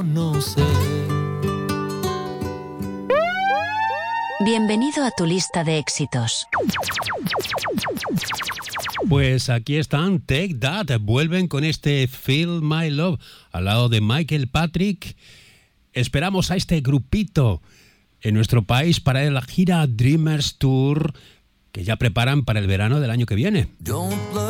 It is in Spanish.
No sé. Bienvenido a tu lista de éxitos. Pues aquí están, Take That, vuelven con este Feel My Love al lado de Michael Patrick. Esperamos a este grupito en nuestro país para la gira Dreamers Tour que ya preparan para el verano del año que viene.